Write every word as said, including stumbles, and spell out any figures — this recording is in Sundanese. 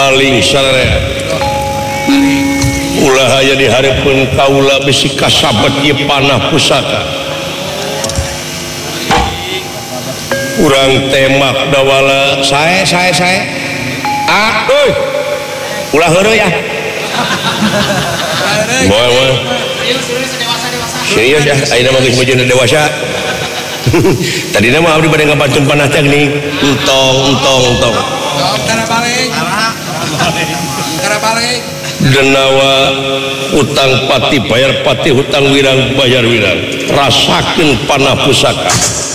paling sararea ulah aya di hareupeun kaula bisi kasabet ieu panah pusaka urang temak dawala sae sae sae ah euy ulah heureuy ya moal moal serius ya ayeuna mah geus mujudna dewasa tadina mah abdi bade ngapantun panah teh geuning entong entong entong Kara balik. Kara balik. Denawa utang pati bayar pati hutang wirang bayar wirang rasakeun panah pusaka